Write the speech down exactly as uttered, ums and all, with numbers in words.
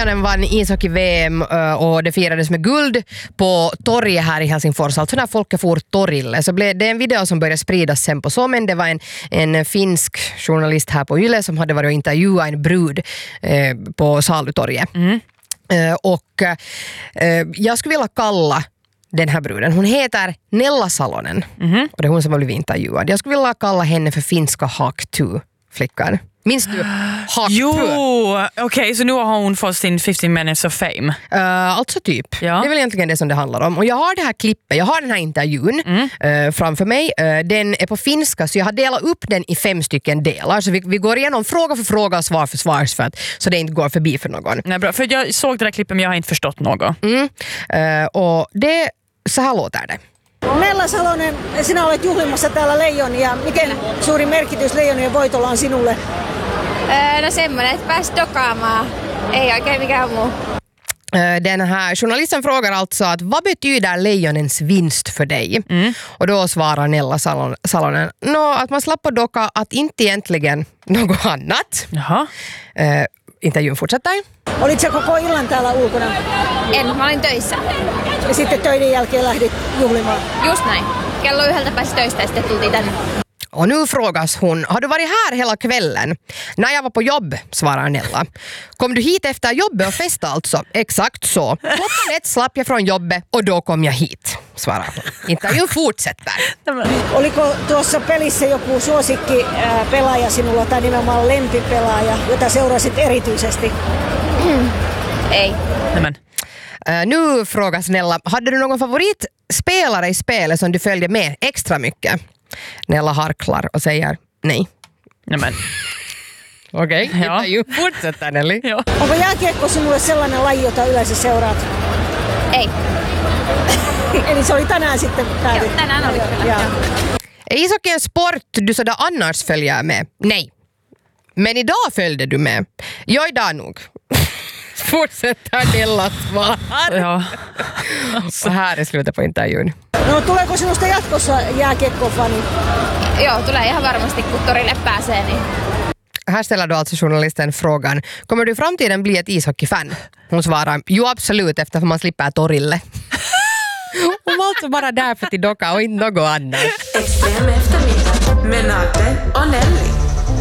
Lejonen vann ishockey-V M och det firades med guld på torget här i Helsingfors. Alltså när folket for torille så blev det en video som började spridas sen på så, men det var en, en finsk journalist här på Yle som hade varit och intervjuat en brud eh, på Salutorget. Mm. Eh, och eh, jag skulle vilja kalla den här bruden, hon heter Nella Salonen. Mm-hmm. Och det är hon som har blivit intervjuad. Jag skulle vilja kalla henne för finska Hawk two-flickan. Minns du Hawk Jo, two? okej, okay, så nu har hon fått sin fifteen minutes of fame. Uh, alltså typ. Ja. Det är väl egentligen det som det handlar om. Och jag har det här klippet, jag har den här intervjun mm. uh, framför mig. Uh, den är på finska, så jag har delat upp den i fem stycken delar. Så vi, vi går igenom fråga för fråga och svar för svar, för att, så det inte går förbi för någon. Nej, bra, för jag såg det där klippet men jag har inte förstått något. Mm. Uh, och det, så här låter det. Nella Salonen, sinä olet juhlimassa täällä Leijonia. Miten suuri merkitys Leijonien voitolla on sinulle? Öö, no semmoinen, että pääsi dokaamaan. Ei oikein mikään muu. Den här journalisten frågar alltså att vad betyder Lejonens vinst för dig? Mm. Och då svarar Nella Salon, Salonen no, att man slapp att docka, att inte egentligen något annat. Jaha. Uh, intervjun fortsätter. Olit sä koko illan täällä ulkona? En, mä olin töissä. Ja sitten töiden jälkeen lähdit juhlimaan? Just näin. Kello yhdeltä pääsi töistä ja sitten tultiin tänne. Och nu frågas hon, har du varit här hela kvällen? När jag var på jobb, svarar Nella. Kom du hit efter jobbet och festa alltså? Exakt så. Klockan ett slapp jag från jobbet och då kom jag hit, svarar hon. Intervjun fortsätter. Oliko tuossa pelissä joku suosikki äh, pelaaja sinulla tai nimenomaan lempipelaaja, jota seurasit erityisesti? Mm. Ei. Nämen. Uh, nu frågas Nella, hade du någon favoritspelare i spelet som du följde med extra mycket? Nella harklar och säger nej. Nämen. Okei, okay. Ja. Ju fortsätter Nelly. Ja. Onko jääkiekko sinulle sellainen laji, jota yleensä seuraat? Ei. Eli se oli tänään sitten päätit? Joo, tänään oli kyllä. Är ishockey en sport du sådär annars följer med? Nej. Men idag följde du med. Jag idag nog. Fortsätter Nella svar. Ja. Så här är slutet på intervjun. No, tuleeko sinusta jatkossa jääkiekkofani? Joo, tulee ihan varmasti, kun torille pääsee. Niin. Här ställer då alltså journalisten frågan, kommer du i framtiden bli ett ishockeyfan? Hon svarar, jo absolut, eftersom man slipper torille. Hon var alltså bara där för att docka och inte något annat. Extrem eftermiddag med Nate och Nelly.